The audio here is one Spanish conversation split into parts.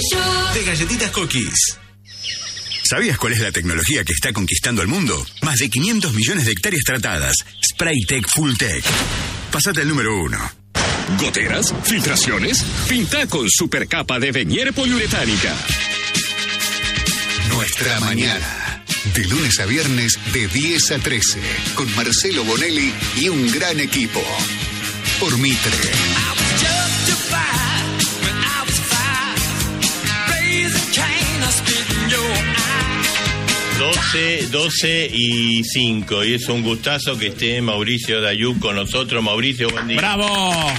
de Galletitas Cookies. ¿Sabías cuál es la tecnología que está conquistando el mundo? Más de 500 millones de hectáreas tratadas. Spraytec Fulltech. Pasate al número 1. ¿Goteras? ¿Filtraciones? Pinta con supercapa de Venier poliuretánica. Nuestra mañana. De lunes a viernes de 10 a 13. Con Marcelo Bonelli y un gran equipo. Por Mitre. 12:05 y es un gustazo que esté Mauricio Dayú con nosotros. Mauricio, buen día. ¡Bravo!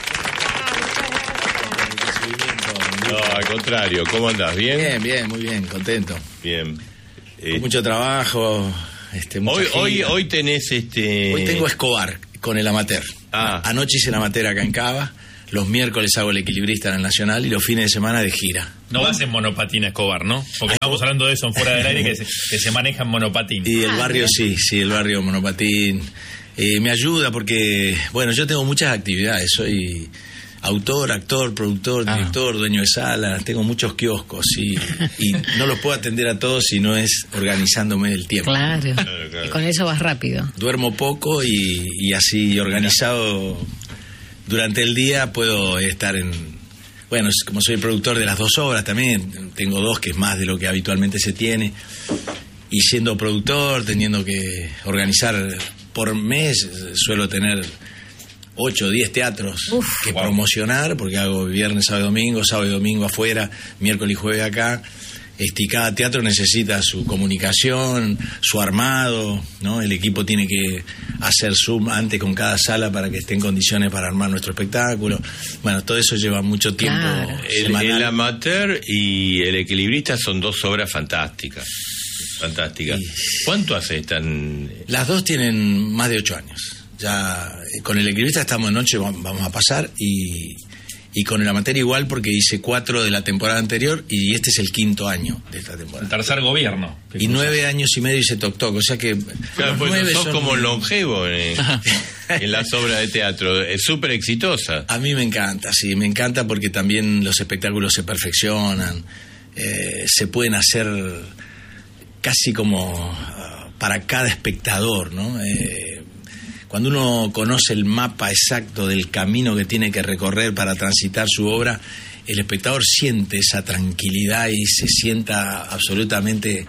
No, al contrario, ¿cómo andás? ¿Bien? Bien, muy bien, contento. Bien. Con mucho trabajo. Hoy tenés Hoy tengo Escobar con el amateur. Anoche hice el amateur acá en Cava. Los miércoles hago el equilibrista en el Nacional y los fines de semana de gira. No vas en monopatín a Escobar, ¿no? Porque estamos hablando de eso en Fuera del Aire, que se maneja en monopatín. Y el barrio sí, el barrio monopatín. Me ayuda porque, bueno, yo tengo muchas actividades. Soy autor, actor, productor, director, dueño de salas. Tengo muchos kioscos y no los puedo atender a todos si no es organizándome el tiempo. Claro. Y con eso vas rápido. Duermo poco y así organizado durante el día puedo estar en... Bueno, como soy el productor de las 2 obras también, tengo 2 que es más de lo que habitualmente se tiene. Y siendo productor, teniendo que organizar por mes, suelo tener 8 o 10 teatros que promocionar, porque hago viernes, sábado y domingo afuera, miércoles y jueves acá. Y cada teatro necesita su comunicación, su armado, ¿no? El equipo tiene que hacer Zoom antes con cada sala para que esté en condiciones para armar nuestro espectáculo. Bueno, todo eso lleva mucho tiempo. Claro. El amateur y el equilibrista son 2 obras fantásticas. ¿Cuánto hace están? Las 2 tienen más de 8 años. Ya con el equilibrista estamos en noche, vamos a pasar y con el amateur igual porque hice 4 de la temporada anterior y este es el 5.º año de esta temporada. El tercer gobierno. Y 9 años y medio hice Toc Toc, o sea que... Claro, pues sos como longevo en las obras de teatro, es súper exitosa. A mí me encanta, sí, me encanta porque también los espectáculos se perfeccionan, se pueden hacer casi como para cada espectador, ¿no? Cuando uno conoce el mapa exacto del camino que tiene que recorrer para transitar su obra, el espectador siente esa tranquilidad y se sienta absolutamente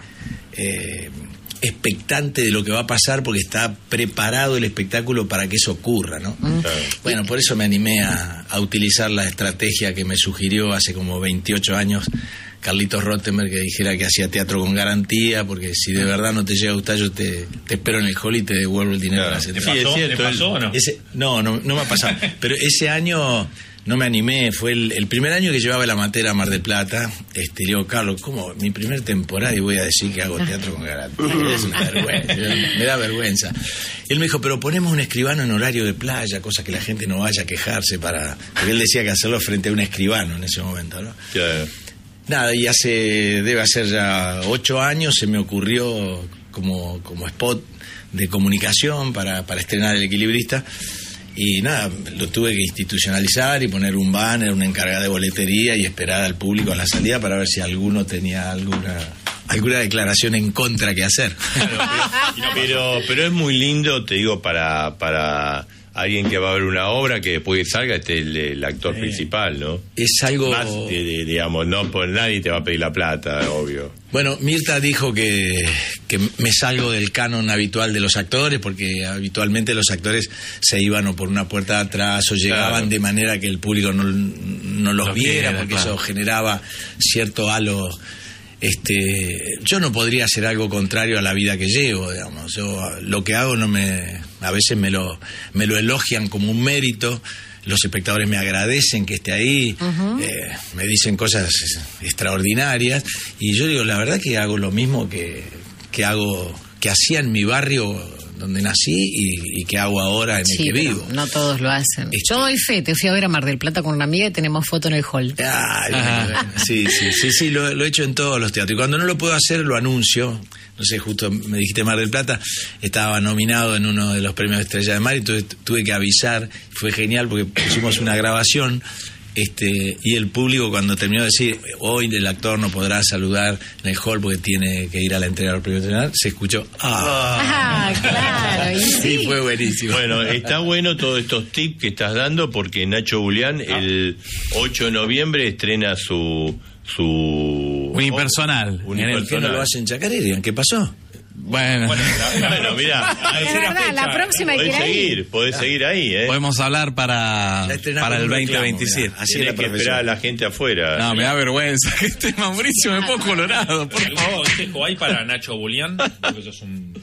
expectante de lo que va a pasar porque está preparado el espectáculo para que eso ocurra, ¿no? Bueno, por eso me animé a utilizar la estrategia que me sugirió hace como 28 años Carlitos Rottenberg, que dijera que hacía teatro con garantía, porque si de verdad no te llega a gustar, yo te espero en el hall y te devuelvo el dinero. Claro. ¿Te pasó o no? No me ha pasado. Pero ese año no me animé, fue el primer año que llevaba el amateur a Mar del Plata. Le digo, Carlos, ¿cómo? Mi primer temporada y voy a decir que hago teatro con garantía. Es una vergüenza, me da vergüenza. Él me dijo, pero ponemos un escribano en horario de playa, cosa que la gente no vaya a quejarse porque él decía que hacerlo frente a un escribano en ese momento, ¿no? Claro. Nada, y debe hacer ya 8 años se me ocurrió como spot de comunicación para estrenar El Equilibrista. Y nada, lo tuve que institucionalizar y poner un banner, una encargada de boletería y esperar al público a la salida para ver si alguno tenía alguna declaración en contra que hacer. Pero es muy lindo, te digo, para alguien que va a ver una obra que después que salga esté el actor principal, ¿no? Es algo... Más, digamos, no por nadie te va a pedir la plata, obvio. Bueno, Mirta dijo que me salgo del canon habitual de los actores, porque habitualmente los actores se iban o por una puerta de atrás o llegaban de manera que el público no los viera, porque eso generaba cierto halo. Yo no podría hacer algo contrario a la vida que llevo, digamos. Yo lo que hago a veces me lo elogian como un mérito. Los espectadores me agradecen que esté ahí, me dicen cosas extraordinarias y yo digo, la verdad que hago lo mismo que hacía en mi barrio donde nací y que hago ahora en el que vivo. No todos lo hacen. Yo doy fe, te fui a ver a Mar del Plata con una amiga y tenemos foto en el hall. Sí, lo he hecho en todos los teatros. Y cuando no lo puedo hacer, lo anuncio. No sé, justo me dijiste Mar del Plata, estaba nominado en uno de los premios Estrella de Mar y tuve que avisar. Fue genial porque pusimos una grabación Y el público, cuando terminó de decir, hoy el actor no podrá saludar en el hall porque tiene que ir a la entrega del premio nacional, se escuchó, claro. Sí, fue buenísimo. Bueno, está bueno todos estos tips que estás dando, porque Nacho Julián el 8 de noviembre estrena su unipersonal. ¿Por qué no lo hacen Chacarera? ¿Qué pasó? Bueno, mira, es verdad, la próxima hay que ir ahí. Podés seguir ahí, Podemos hablar para el 2027. Así hay que esperar a la gente afuera. No, me da vergüenza que esté Mauricio, me pongo colorado. Por ¿Algún consejo hay para Nacho Julián? Porque eso es un...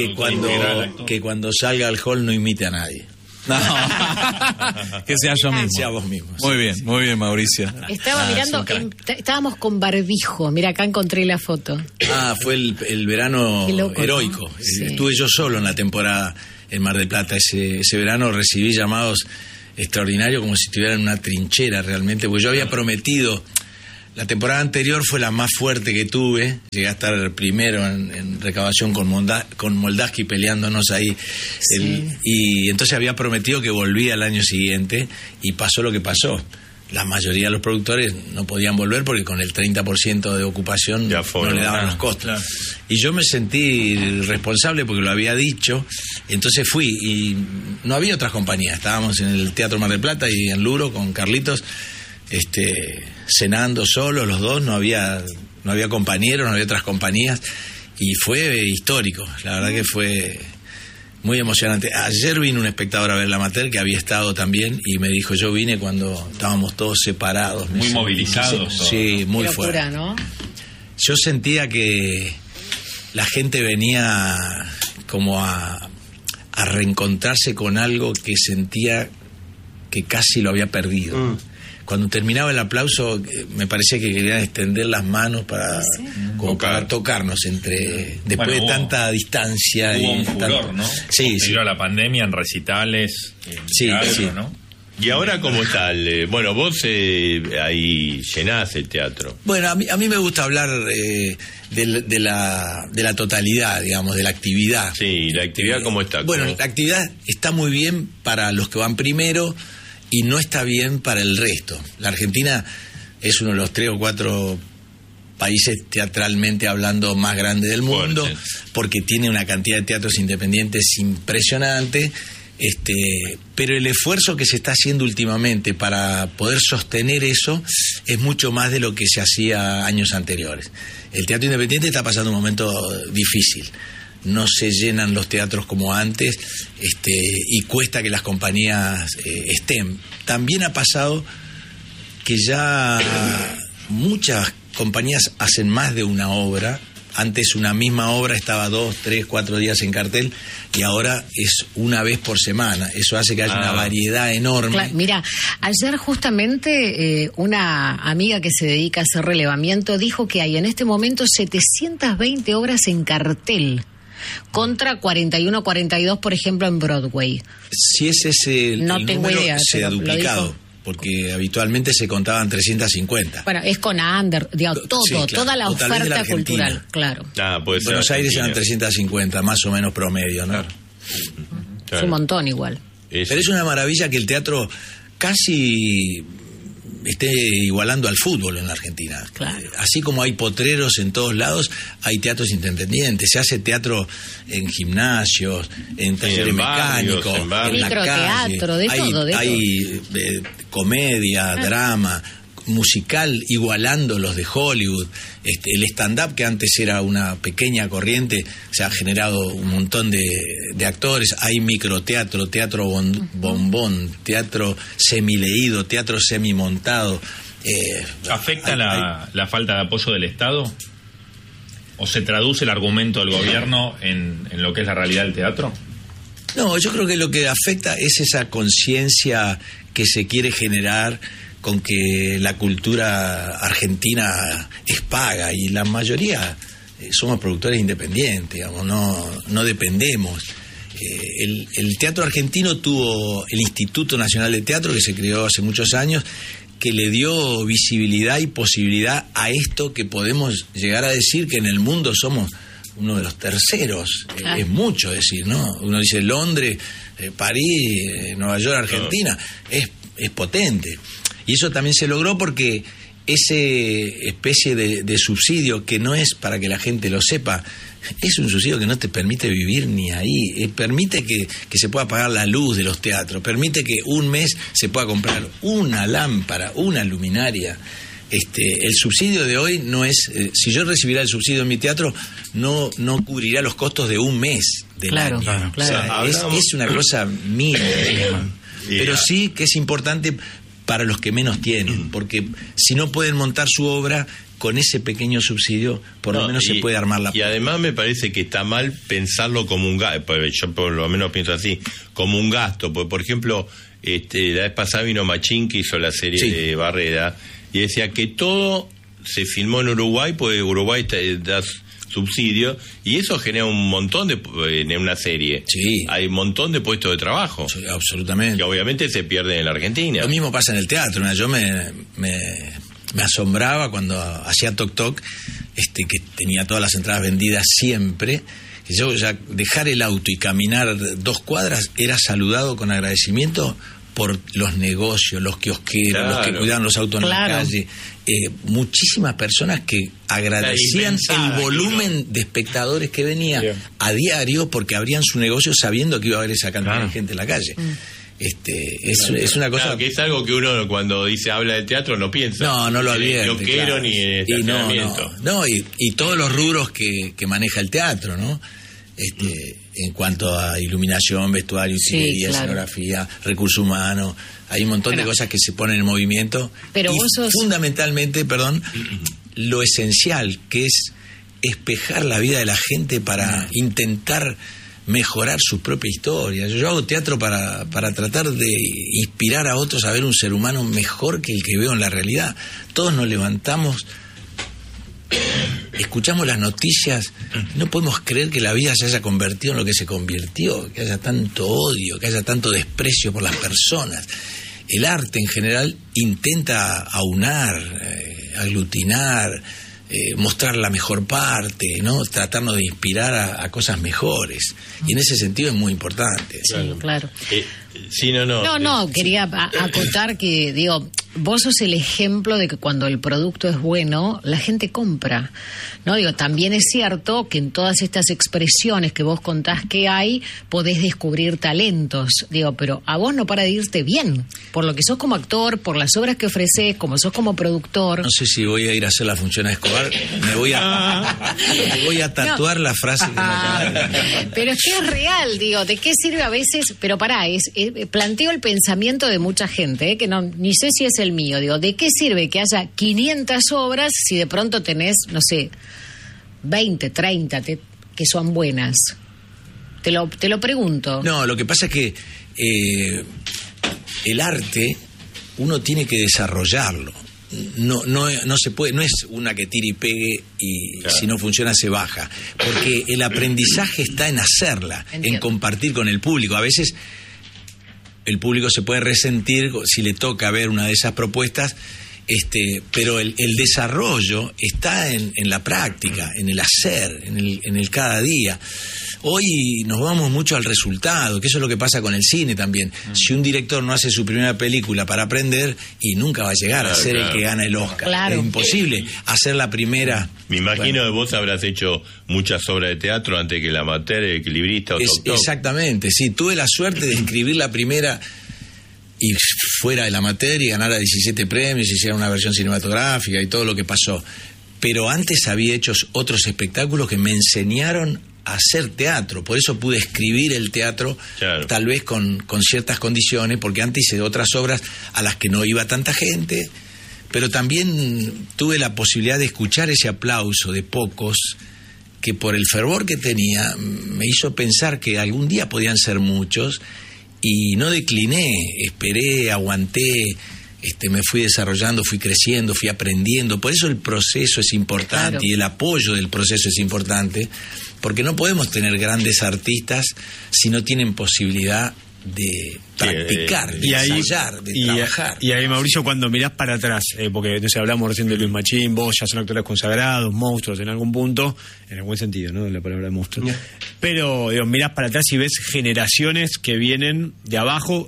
Que cuando salga al hall no imite a nadie. No, que sea yo mismo. Sea vos mismo. Muy bien, Mauricio. Estaba mirando, estábamos con barbijo. Mira, acá encontré la foto. Fue el verano loco, heroico. ¿no? Sí. Estuve yo solo en la temporada en Mar del Plata. Ese verano recibí llamados extraordinarios, como si estuviera en una trinchera realmente, porque yo había prometido. La temporada anterior fue la más fuerte que tuve. Llegué a estar primero en recaudación con Moldaski peleándonos ahí. Sí. Y entonces había prometido que volvía el año siguiente y pasó lo que pasó. La mayoría de los productores no podían volver porque con el 30% de ocupación no le daban los costos. Claro. Y yo me sentí responsable porque lo había dicho. Entonces fui y no había otras compañías. Estábamos en el Teatro Mar del Plata y en Luro con Carlitos. Cenando solo los dos, no había compañeros, no había otras compañías, y fue histórico, la verdad que fue muy emocionante. Ayer vino un espectador a ver la amateur que había estado también y me dijo, yo vine cuando estábamos todos separados. Muy movilizados. Sí, muy fuerte. ¿No? Yo sentía que la gente venía como a reencontrarse con algo que sentía que casi lo había perdido. Cuando terminaba el aplauso, me parecía que querían extender las manos para tocarnos después de tanta distancia. Hubo un furor, ¿no? Sí. Debido a la pandemia, en recitales, sí. ¿no? ¿Y ahora cómo está? Bueno, vos ahí llenás el teatro. Bueno, a mí me gusta hablar de la totalidad, digamos, de la actividad. Sí, la actividad cómo está. Bueno, la actividad está muy bien para los que van primero y no está bien para el resto. La Argentina es uno de los 3 o 4 países teatralmente hablando más grandes del mundo, porque tiene una cantidad de teatros independientes impresionante, pero el esfuerzo que se está haciendo últimamente para poder sostener eso es mucho más de lo que se hacía años anteriores. El teatro independiente está pasando un momento difícil. No se llenan los teatros como antes, y cuesta que las compañías estén. También ha pasado que ya muchas compañías hacen más de una obra. Antes una misma obra estaba 2, 3, 4 días en cartel y ahora es una vez por semana. Eso hace que haya una variedad enorme. Claro, mira, ayer justamente una amiga que se dedica a hacer relevamiento dijo que hay en este momento 720 obras en cartel, contra 41, 42, por ejemplo, en Broadway. Si ese es el tengo número, idea, se ha duplicado, porque habitualmente se contaban 350. Bueno, es con digamos, todo, sí, claro, toda la oferta cultural, claro. Puede ser Buenos Aires eran 350, más o menos promedio, ¿no? Claro. Es un montón igual. Pero es una maravilla que el teatro casi esté igualando al fútbol en la Argentina. Claro. Así como hay potreros en todos lados, hay teatros independientes. Se hace teatro en gimnasios, en talleres mecánicos, en la microteatro, de todo. Hay comedia, drama, musical, igualando los de Hollywood. El stand-up, que antes era una pequeña corriente, se ha generado un montón de actores. Hay microteatro, teatro bombón, teatro semileído, teatro semimontado. ¿Afecta la falta de apoyo del Estado? ¿O se traduce el argumento del gobierno en lo que es la realidad del teatro? No, yo creo que lo que afecta es esa conciencia que se quiere generar con que la cultura argentina es paga y la mayoría somos productores independientes, digamos, no dependemos. El teatro argentino tuvo el Instituto Nacional de Teatro, que se creó hace muchos años, que le dio visibilidad y posibilidad a esto que podemos llegar a decir que en el mundo somos uno de los terceros. Es mucho decir, ¿no? Uno dice Londres, París, Nueva York, Argentina, es potente. Y eso también se logró porque ese especie de subsidio, que no es para que la gente lo sepa, es un subsidio que no te permite vivir ni ahí, permite que se pueda pagar la luz de los teatros, permite que un mes se pueda comprar una lámpara, una luminaria. El subsidio de hoy no es, si yo recibiera el subsidio en mi teatro, no cubrirá los costos de un mes del año. Claro. O sea, es una cosa mínima, pero sí que es importante para los que menos tienen, porque si no pueden montar su obra con ese pequeño subsidio, por lo menos se puede armar la... Y además me parece que está mal pensarlo como un gasto, yo por lo menos pienso así, como un gasto, porque por ejemplo, la vez pasada vino Machín, que hizo la serie de Barreda, y decía que todo se filmó en Uruguay, porque Uruguay da subsidio, y eso genera un montón en una serie. Hay un montón de puestos de trabajo. Sí, absolutamente. Que obviamente se pierden en la Argentina. Lo mismo pasa en el teatro. Yo me asombraba cuando hacía Toc Toc, que tenía todas las entradas vendidas siempre. Yo ya dejar el auto y caminar 2 cuadras era saludado con agradecimiento por los negocios, los kiosqueros, los que cuidaban los autos en la calle. Muchísimas personas que agradecían el volumen de espectadores que venía a diario porque abrían su negocio sabiendo que iba a haber esa cantidad de gente en la calle. Es una cosa... Claro, que es algo que uno cuando habla de teatro no piensa. No lo advierte. Ni kiosquero, ni en estacionamiento. Y todos los rubros que maneja el teatro, ¿no? En cuanto a iluminación, vestuario, utilería, escenografía, recursos humanos, hay un montón de cosas que se ponen en movimiento. Pero y vos sos... fundamentalmente, lo esencial, que es espejar la vida de la gente para intentar mejorar su propia historia. Yo hago teatro para tratar de inspirar a otros a ver un ser humano mejor que el que veo en la realidad. Todos nos levantamos, escuchamos las noticias, no podemos creer que la vida se haya convertido en lo que se convirtió, que haya tanto odio, que haya tanto desprecio por las personas. El arte en general intenta aunar, aglutinar, mostrar la mejor parte, ¿no? Tratarnos de inspirar a cosas mejores. Y en ese sentido es muy importante. Claro. No, quería acotar que, vos sos el ejemplo de que cuando el producto es bueno, la gente compra, ¿no? También es cierto que en todas estas expresiones que vos contás que hay, podés descubrir talentos, pero a vos no para de irte bien, por lo que sos como actor, por las obras que ofreces, como sos como productor. No sé si voy a ir a hacer la función a Escobar, me voy a tatuar la frase que me acaba de... Pero es que es real, ¿de qué sirve a veces? Pero planteo el pensamiento de mucha gente, que ni sé si es el mío, ¿de qué sirve que haya 500 obras si de pronto tenés, 20, 30 que son buenas? Te lo pregunto. No, lo que pasa es que el arte uno tiene que desarrollarlo. No se puede, no es una que tire y pegue y si no funciona se baja, porque el aprendizaje está en hacerla, en compartir con el público. A veces el público se puede resentir si le toca ver una de esas propuestas, pero el desarrollo está en la práctica, en el hacer, en el cada día. Hoy nos vamos mucho al resultado, que eso es lo que pasa con el cine también. Si un director no hace su primera película para aprender, y nunca va a llegar a ser el que gana el Oscar. Es imposible hacer la primera. Me imagino que vos habrás hecho muchas obras de teatro antes que el amateur, el equilibrista o Toc Toc. Exactamente, sí. Tuve la suerte de escribir la primera y fuera el amateur y ganara 17 premios, hiciera una versión cinematográfica y todo lo que pasó. Pero antes había hecho otros espectáculos que me enseñaron a hacer teatro, por eso pude escribir el teatro, tal vez con ciertas condiciones, porque antes hice otras obras a las que no iba tanta gente, pero también tuve la posibilidad de escuchar ese aplauso de pocos, que por el fervor que tenía me hizo pensar que algún día podían ser muchos, y no decliné, esperé, aguanté, me fui desarrollando, fui creciendo, fui aprendiendo. Por eso el proceso es importante y el apoyo del proceso es importante, porque no podemos tener grandes artistas si no tienen posibilidad de practicar, de ensayar, de trabajar. Y ahí, Mauricio, cuando mirás para atrás, porque hablamos recién de Luis Machín, vos ya son actores consagrados, monstruos en algún punto, en el buen sentido, ¿no?, de la palabra monstruo. Pero mirás para atrás y ves generaciones que vienen de abajo,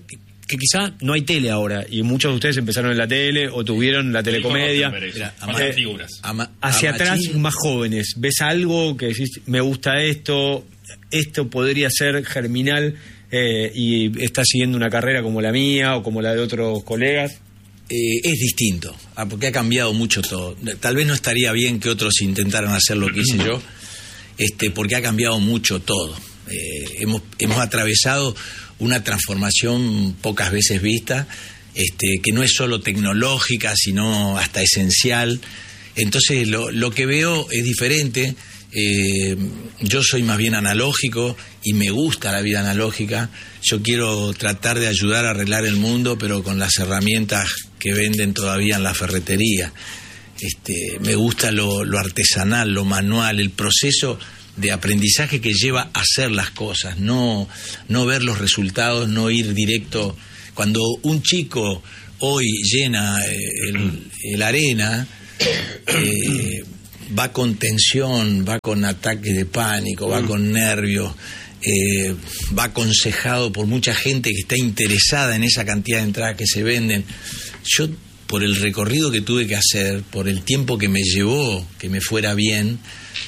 que quizá no hay tele ahora, y muchos de ustedes empezaron en la tele o tuvieron la telecomedia. Hacia atrás, más jóvenes, ¿ves algo que decís, me gusta esto podría ser germinal y está siguiendo una carrera como la mía o como la de otros colegas? Es distinto, porque ha cambiado mucho todo. Tal vez no estaría bien que otros intentaran hacer lo que hice yo, porque ha cambiado mucho todo. Hemos atravesado una transformación pocas veces vista, que no es solo tecnológica, sino hasta esencial. Entonces lo que veo es diferente. Yo soy más bien analógico y me gusta la vida analógica. Yo quiero tratar de ayudar a arreglar el mundo, pero con las herramientas que venden todavía en la ferretería. Me gusta lo artesanal, lo manual, el proceso de aprendizaje que lleva a hacer las cosas, no ver los resultados, no ir directo. Cuando un chico hoy llena el arena, va con tensión, va con ataque de pánico, va con nervios, va aconsejado por mucha gente que está interesada en esa cantidad de entradas que se venden. Yo, por el recorrido que tuve que hacer, por el tiempo que me llevó que me fuera bien,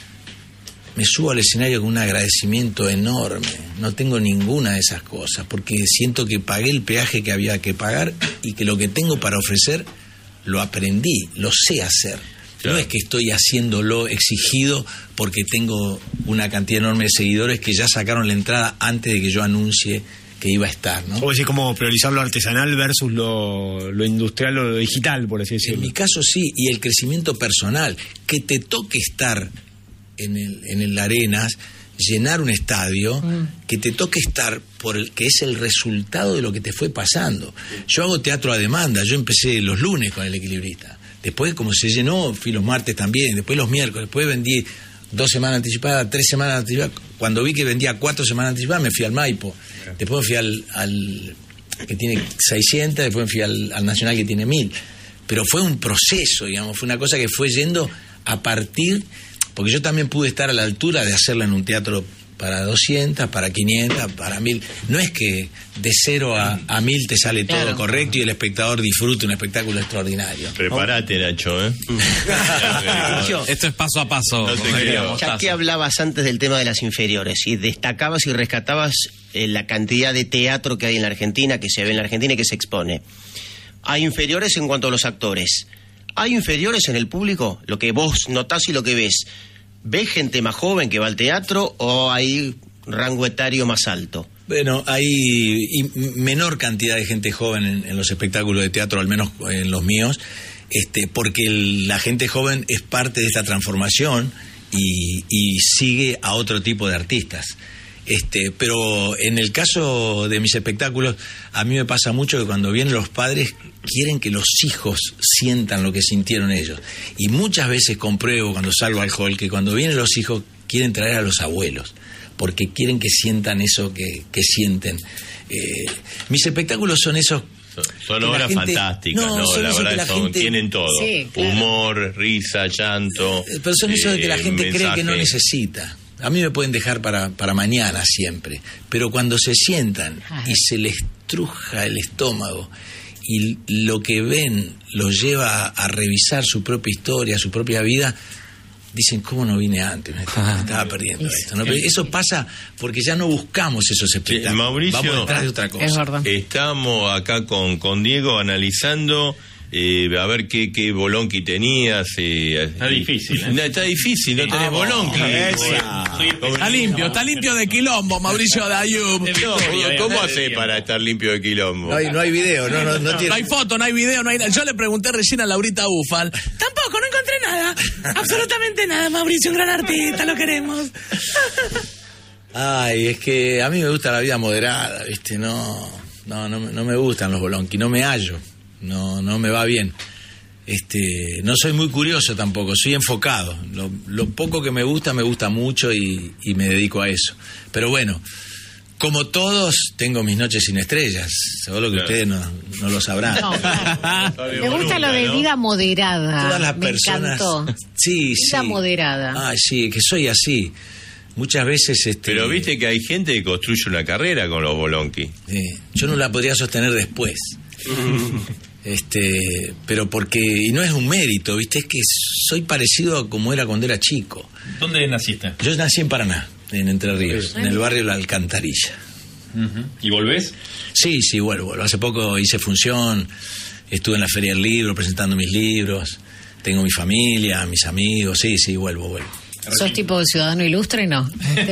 me subo al escenario con un agradecimiento enorme. No tengo ninguna de esas cosas, porque siento que pagué el peaje que había que pagar y que lo que tengo para ofrecer lo aprendí, lo sé hacer. No es que estoy haciéndolo exigido porque tengo una cantidad enorme de seguidores que ya sacaron la entrada antes de que yo anuncie que iba a estar, ¿no? O decir, como priorizar lo artesanal versus lo industrial o lo digital, por así decirlo. En mi caso sí, y el crecimiento personal, que te toque estar en el Arenas, llenar un estadio, que te toque estar que es el resultado de lo que te fue pasando. Yo hago teatro a demanda, yo empecé los lunes con El Equilibrista. Después, como se llenó, fui los martes también, después los miércoles, después vendí 2 semanas anticipadas, 3 semanas anticipadas. Cuando vi que vendía 4 semanas anticipadas, me fui al Maipo. Después me fui al que tiene 600, después me fui al Nacional que tiene 1000. Pero fue un proceso, digamos, fue una cosa que fue yendo a partir, porque yo también pude estar a la altura de hacerla en un teatro para 200, para 500, para 1000. No es que de 0 a 1000 te sale todo correcto y el espectador disfrute un espectáculo extraordinario. Prepárate, Nacho, Esto es paso a paso. Ya que hablabas antes del tema de las inferiores y destacabas y rescatabas la cantidad de teatro que hay en la Argentina, que se ve en la Argentina y que se expone. Hay inferiores en cuanto a los actores. ¿Hay inferiores en el público? Lo que vos notás y lo que ves. ¿Ves gente más joven que va al teatro o hay rango etario más alto? Bueno, hay menor cantidad de gente joven en los espectáculos de teatro, al menos en los míos, porque la gente joven es parte de esta transformación y sigue a otro tipo de artistas. Pero en el caso de mis espectáculos, a mí me pasa mucho que cuando vienen los padres quieren que los hijos sientan lo que sintieron ellos. Y muchas veces compruebo cuando salgo al hall que cuando vienen los hijos quieren traer a los abuelos, porque quieren que sientan eso que sienten. Mis espectáculos son esos... Son obras fantásticas, la verdad, tienen todo. Sí, claro. Humor, risa, llanto. Pero son esos de que la gente cree que no necesita. A mí me pueden dejar para mañana siempre, pero cuando se sientan y se les truja el estómago y lo que ven los lleva a revisar su propia historia, su propia vida, dicen, ¿cómo no vine antes? Me estaba perdiendo esto, ¿no? Pero eso pasa porque ya no buscamos esos espectáculos. Mauricio, vamos detrás de otra cosa. Es verdad. Estamos acá con Diego analizando a ver qué Bolonqui tenías. Está difícil. Está difícil, no tenés Bolonqui. Está limpio de quilombo, Mauricio Dayub. ¿Cómo hace para estar limpio de quilombo? No hay video, no tiene... No hay foto, no hay video, no hay nada. Yo le pregunté recién a Laurita Ufal. Tampoco, no encontré nada. Absolutamente nada, Mauricio, un gran artista, lo queremos. Ay, es que a mí me gusta la vida moderada, ¿viste? No me gustan los Bolonqui, no me hallo. No me va bien. No soy muy curioso tampoco, soy enfocado. Lo poco que me gusta mucho y me dedico a eso. Pero bueno, como todos, tengo mis noches sin estrellas. Seguro que ustedes no lo sabrán. No, me gusta lo de vida moderada. Todas las me personas. encantó. Sí, vida moderada. Sí, que soy así. muchas veces... Pero viste que hay gente que construye una carrera con los bolonqui. Yo no la podría sostener después. Pero porque... Y no es un mérito, viste, es que soy parecido a como era cuando era chico. ¿Dónde naciste? Yo nací en Paraná, en Entre Ríos, en el barrio La Alcantarilla. ¿Y volvés? Sí, vuelvo. Hace poco hice función, estuve en la Feria del Libro presentando mis libros, tengo mi familia, mis amigos, sí, vuelvo. ¿Sos tipo ciudadano ilustre? No.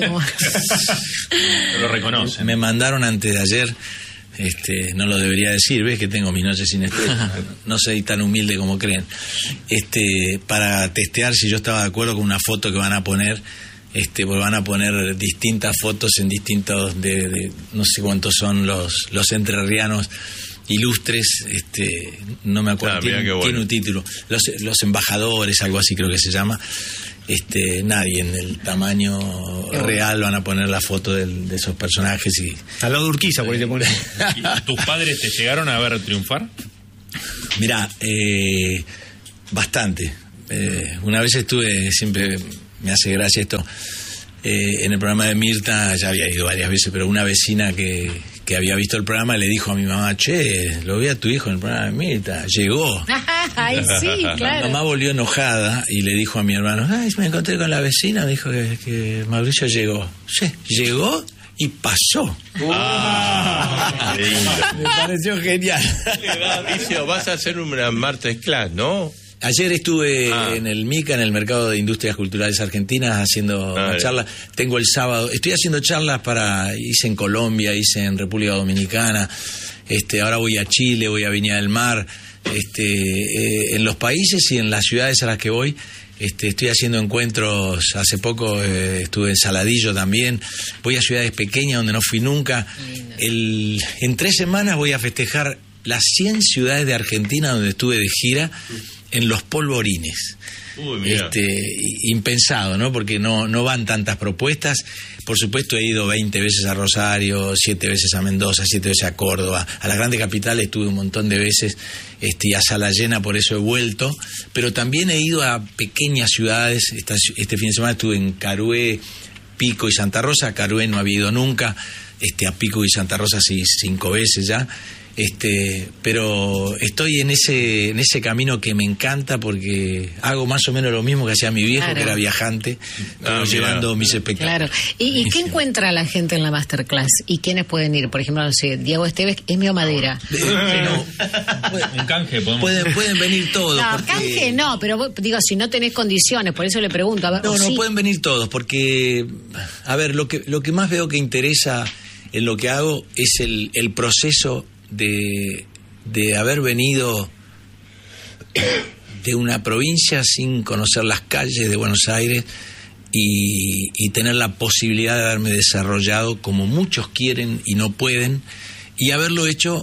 Lo reconocen. Me mandaron antes de ayer, no lo debería decir, ves que tengo mis noches sin estrella, no soy tan humilde como creen, para testear si yo estaba de acuerdo con una foto que van a poner, porque van a poner distintas fotos en distintos, de no sé cuántos son los entrerrianos ilustres, no me acuerdo, tiene un título, los embajadores, algo así creo que se llama. Nadie en el tamaño real van a poner la foto de esos personajes y al lado de Urquiza por ahí te ponen. ¿Tus padres te llegaron a ver triunfar? Mirá, bastante. Una vez estuve, siempre me hace gracia esto, en el programa de Mirta, ya había ido varias veces, pero una vecina que había visto el programa le dijo a mi mamá, che, lo vi a tu hijo en el programa de Mirta, llegó. Ay, sí, claro. Mi mamá volvió enojada y le dijo a mi hermano, me encontré con la vecina, me dijo que Mauricio llegó. Sí, llegó y pasó. Me pareció genial. Mauricio, vas a hacer una martes class, ¿no? Ayer estuve en el MICA, en el Mercado de Industrias Culturales Argentinas, haciendo una charla. Tengo el sábado, estoy haciendo charlas hice en Colombia, hice en República Dominicana, ahora voy a Chile, voy a Viña del Mar, en los países y en las ciudades a las que voy, estoy haciendo encuentros. Hace poco estuve en Saladillo también, voy a ciudades pequeñas donde no fui nunca. En 3 semanas voy a festejar las 100 ciudades de Argentina donde estuve de gira, en los polvorines. Impensado, ¿no? Porque no van tantas propuestas. Por supuesto he ido 20 veces a Rosario, 7 veces a Mendoza, 7 veces a Córdoba, a las grandes capitales estuve un montón de veces, y a sala llena, por eso he vuelto, pero también he ido a pequeñas ciudades. Este fin de semana estuve en Carué, Pico y Santa Rosa. A Carué no había ido nunca, a Pico y Santa Rosa sí 5 veces ya. Pero estoy en ese camino que me encanta, porque hago más o menos lo mismo que hacía mi viejo, que era viajante, llevando mis espectáculos. Claro. ¿Y qué encuentra la gente en la masterclass? ¿Y quiénes pueden ir? Por ejemplo, no sé, Diego Esteves es Mio Madera. Un canje, pueden venir todos. No, porque... canje no, pero digo, si no tenés condiciones, por eso le pregunto. A ver, no, pueden venir todos, porque, a ver, lo que más veo que interesa en lo que hago es el proceso de haber venido de una provincia sin conocer las calles de Buenos Aires y tener la posibilidad de haberme desarrollado como muchos quieren y no pueden, y haberlo hecho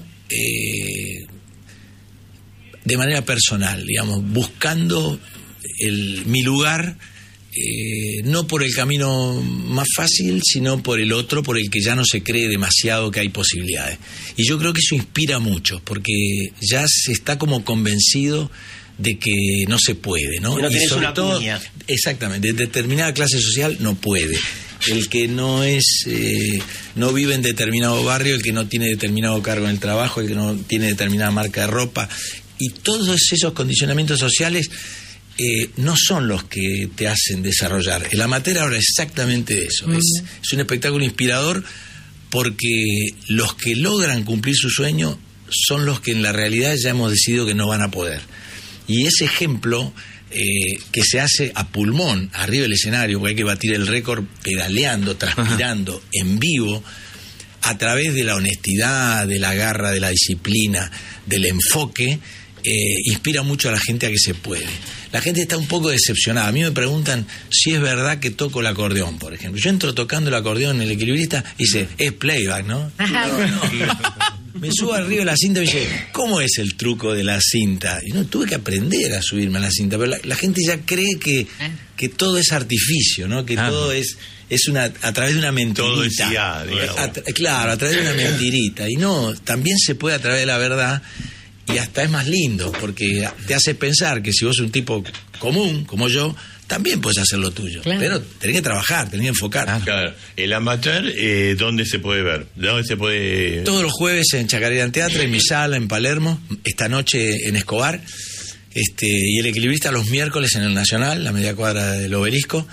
de manera personal, digamos, buscando mi lugar, no por el camino más fácil, sino por el otro, por el que ya no se cree demasiado que hay posibilidades. Y yo creo que eso inspira mucho, porque ya se está como convencido de que no se puede, ¿no? Que no y sobre una todo, cuña. exactamente, de determinada clase social no puede. El que no vive en determinado barrio, el que no tiene determinado cargo en el trabajo, el que no tiene determinada marca de ropa, y todos esos condicionamientos sociales no son los que te hacen desarrollar. El amateur habla exactamente de eso. Es un espectáculo inspirador, porque los que logran cumplir su sueño son los que en la realidad ya hemos decidido que no van a poder. Y ese ejemplo que se hace a pulmón, arriba del escenario, porque hay que batir el récord pedaleando, transpirando, en vivo, a través de la honestidad, de la garra, de la disciplina, del enfoque, inspira mucho a la gente a que se puede. La gente está un poco decepcionada. A mí me preguntan si es verdad que toco el acordeón, por ejemplo. Yo entro tocando el acordeón en El Equilibrista y dice, es playback, ¿no? No. Me subo arriba de la cinta y dice, ¿cómo es el truco de la cinta? Y no, tuve que aprender a subirme a la cinta, pero la gente ya cree que todo es artificio, ¿no? Que todo es a través de una mentirita. Todo es ya, claro, a través de una mentirita. Y no, también se puede a través de la verdad. Y hasta es más lindo, porque te hace pensar que si vos sos un tipo común, como yo, también puedes hacer lo tuyo. Claro. Pero tenés que trabajar, tenés que enfocar. Claro. El amateur, ¿dónde se puede ver? ¿Dónde se puede...? Todos los jueves en Chacarera Teatro, en mi sala, en Palermo. Esta noche en Escobar. Y El Equilibrista los miércoles en el Nacional, la media cuadra del Obelisco.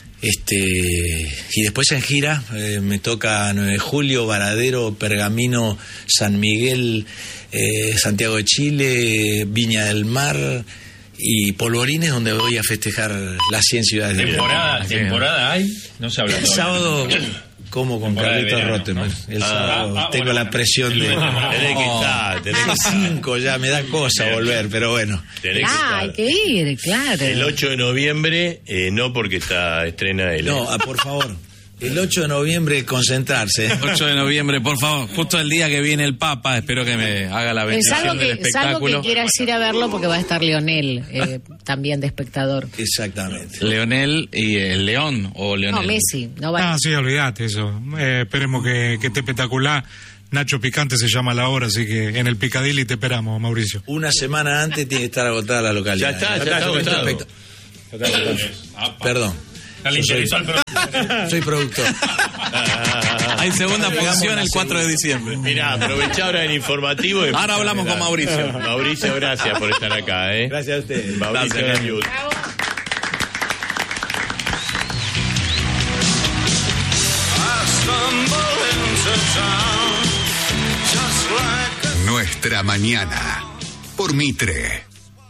Y después en gira me toca 9 de julio, Varadero, Pergamino, San Miguel, Santiago de Chile, Viña del Mar y Polvorines, donde voy a festejar las 100 ciudades de ¿Temporada hay? No se habla. El sábado como con Carlitos Rottenberg. El sábado tengo la presión de... Tenés que estar. 5 ya, me da cosa volver, pero bueno. Hay que ir, claro. El 8 de noviembre, no porque estrena el... No, por favor. El 8 de noviembre, concentrarse. 8 de noviembre, por favor. Justo el día que viene el Papa, espero que me haga la bendición del espectáculo. Salvo que quieras ir a verlo porque va a estar Leonel, también de espectador. Exactamente. Leonel y el León, o Leonel. No, Messi. No va sí, olvídate eso. Esperemos que esté espectacular. Nacho Picante se llama la hora, así que en el Picadilly te esperamos, Mauricio. Una semana antes tiene que estar agotada la localidad. Ya está agotado. Perdón. Soy productor. Hay segunda función el 4 de diciembre. Mirá, aprovecha ahora el informativo. Ahora hablamos con Mauricio. Mauricio, gracias por estar acá. Gracias a ustedes. Mauricio Gariut. Nuestra mañana por Mitre.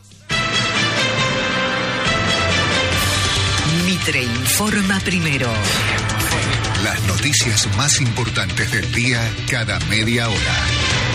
Mitre informa primero. Las noticias más importantes del día cada media hora.